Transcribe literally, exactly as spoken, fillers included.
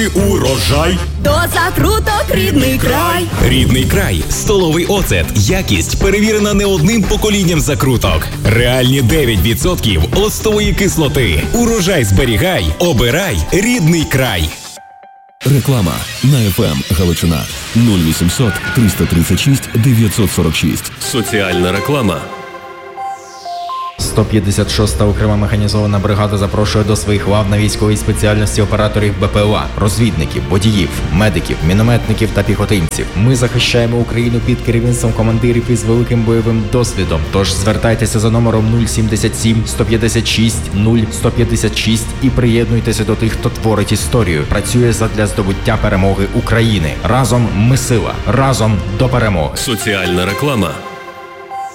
Урожай. До закруток рідний край. Рідний край. Столовий оцет. Якість перевірена не одним поколінням закруток. Реальні дев'ять відсотків оцтової кислоти. Урожай зберігай. Обирай Рідний край. Реклама на еф ем Галичина нуль вісімсот триста тридцять шість дев'ятсот сорок шість. Соціальна реклама. сто п'ятдесят шоста окрема механізована бригада запрошує до своїх лав на військовій спеціальності операторів Бе Пе Ел А, розвідників, водіїв, медиків, мінометників та піхотинців. Ми захищаємо Україну під керівництвом командирів із великим бойовим досвідом. Тож звертайтеся за номером нуль сімдесят сім сто п'ятдесят шість нуль сто п'ятдесят шість і приєднуйтеся до тих, хто творить історію, працює задля здобуття перемоги України. Разом ми сила, разом до перемоги. Соціальна реклама.